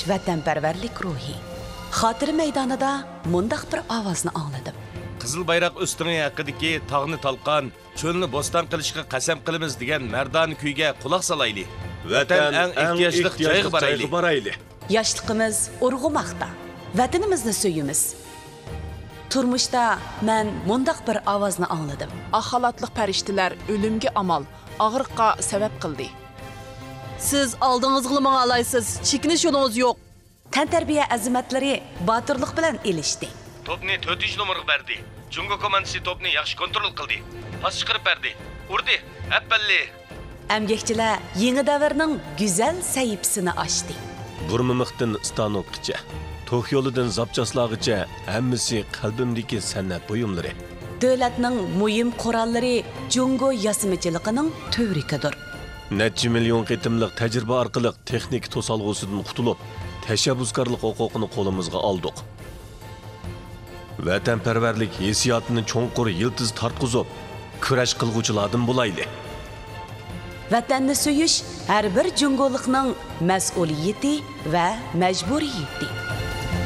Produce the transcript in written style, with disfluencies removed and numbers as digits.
vatanparvarlik ruhi. Xotira maydonida mundaq bir ovozni angladim. Qizil bayroq o'stirigi haqidagi tog'ni talqon, cho'lni bo'ston qilishga qasam qilamiz degan mardona kuyga quloq solaylik. Vatan eng ehtiyojli joyga boraylik. Yoshligimiz urg'umoqda. Vatanimizni so'yimiz. Turmuşda men mundaq bir ovozni angladim. Axalatliq farishtalar o'limga amal, og'riqqa sabab qildi. Siz oldingizga menga alaysiz, chekinish yo'lingiz yo'q. Tantarbiya azimatlari botirlik bilan elishdi. Topni 4 nomerga berdi. Jungo komandasi topni yaxshi kontrol qildi. Pas chiqarib berdi. Urdi. Appalli. Amgakchilar yangi davrning go'zal sayipsini ochdi. Burmimiqdan Stanokgacha, To'q yo'lidan Zapchaslag'icha hammasi qalbimdagi san'at buyumlari. Davlatning muhim qurollari Jungo yasimichiligining tövrikidir. Necha million qitimliq tajriba orqali texnik to'salg'usidan qutulib, tashabbuskorlik huquqini qo'limizga oldik. Vatanparvarlik hissiyotini cho'nqur yiltiz tartqizib, kurash qilguvchilardan bo'laylik. Vatanni so'yish har bir jungolikning mas'uliyati va majburiyati.